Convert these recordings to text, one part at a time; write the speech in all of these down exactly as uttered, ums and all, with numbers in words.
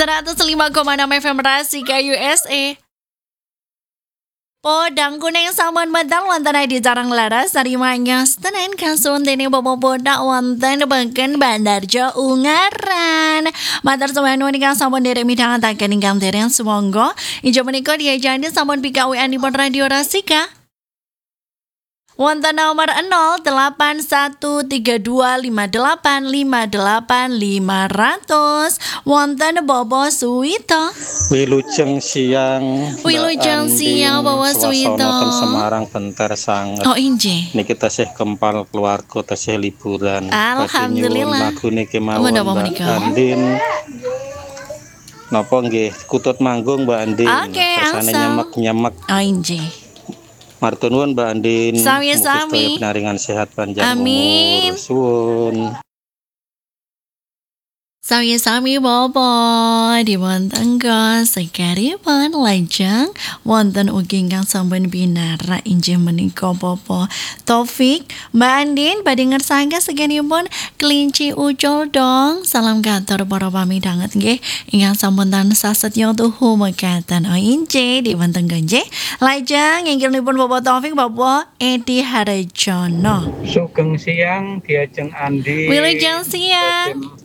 seratus lima koma enam F M Rasika U S A. Podang kuning saman medal wonten di Jarang Laras sarimanya Senin kasun dene bobo bodak wonten beken Bandarjo Ungaran. Matur suwun ingkang sampun derek midhangetaken ingkang dereng sumangga injo menika diajani sampun P K W anipun Radio Rasika. Wonten nomor nol delapan satu tiga dua lima delapan lima delapan lima ratus wonten Bobo Suwito. Wilujeng siang. Wilujeng siang Bobo Suwito. Suasana Semarang bentar sangat. Oh inje. Niki tasih kempal keluarga tasih liburan. Alhamdulillah. Lagu niki mawon Mbak Andin. Napa nggih kutut manggung Mbak Andin. Oke, okay, rasane nyemek-nyemek. Oh inje. Martur nuwun Mbak Andin. Sami-sami. Pinaringan sehat panjang Amin. umur. Suwun. Sami-sami Bobo diwonten ka sekaripun lajeng wonten ugi ingkang sampun binara inggih menika Bobo Taufik Mbak Andin badhe ngersangke segenipun kelinci ucul dong salam katur para pamidhanget nggih ingkang sampun tansah setya tuhu mekaten oh inggih diwonten nggih lajeng inggilipun Bobo Taufik Bobo Edi Harjono. Sugeng siang diajeng Andi. Wilujeng siang.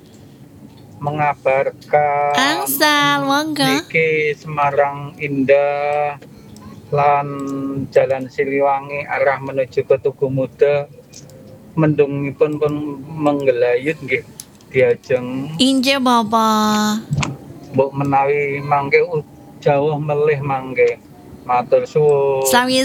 Mengabarkan angsal monggo niki Semarang Indah lan Jalan Siliwangi arah menuju ke Tugu Muda mendungipun pun menggelayut nggih diajeng inje Bapak mbok menawi mangke jauh melih mangke matur suwun.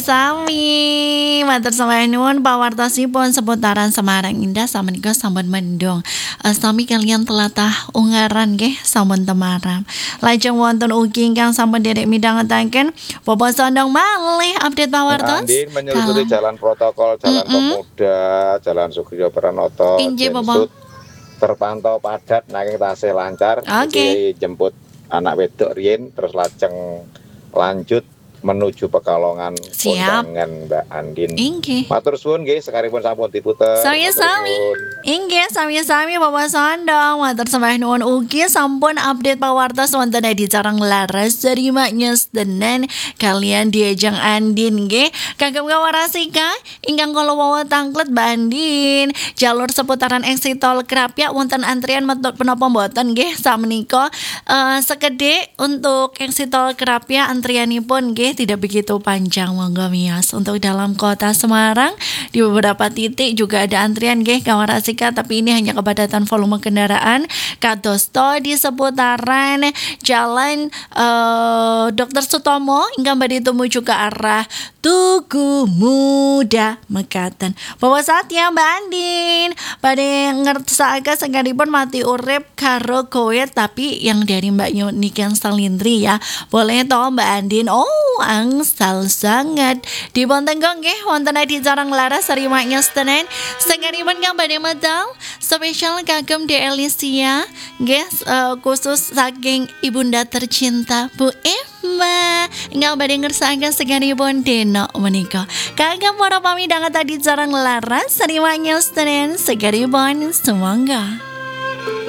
Sami-sami. Matur nuwun pawartosipun seputaran Semarang Indah samenika sampun mendung. Uh, sami kalian telatah Ungaran nggih sampun temaram. Lajeng wonten ugi ingkang sampun derek midhangetaken Bapak Sondong malih update pawartos. Andin menyusuri jalan protokol, jalan mm-mm. Pemuda, jalan Sugriyo Pranoto. Inje Bapak. Terpantau padat nanging tasih lancar. Oke. Okay. Jemput anak wedok riyin terus lajeng lanjut menuju Pekalongan kondangan Mbak Andin. Inggih. Matur suwun nggih sekaripun sampun diputer. Sami-sami. Inggih sami-sami Bapak Sondong. Matur sembah nuwun ugi sampun update pawartos wonten di Jarang Laras Sarimanya Senin kalian diajeng Andin nggih. Kagem kawarasika ingkang kula wawa tangklet Mbak Andin. Jalur seputaran exit tol Krapyak wonten antrian metode penapa mboten nggih samenika uh, sekedhik untuk exit tol Krapyak antrianipun nggih tidak begitu panjang monggo mios. Untuk dalam kota Semarang di beberapa titik juga ada antrian nggih kawarasika tapi ini hanya kepadatan volume kendaraan kadosta di seputaran jalan uh, Dokter Sutomo hingga badhe tumuju ke arah Tugu Muda mekaten. Bahwa saatnya Mbak Andin badhe ngersakaken sakaripun mati urip karo kowe tapi yang dari Mbak Niken Salindri ya. Boleh toh Mbak Andin. Oh angsal sangat dibonteng nggih wonten di Jarang Laras sarimanya Senin sakaripun kang badhe medal spesial kagem De Elisia nggih uh, khusus saking ibunda tercinta Bu Emma ingkang badhe ngersakaken sakaripun deno menika kagem para pamidhanget di Jarang Laras sarimanya Senin sakaripun sumangga.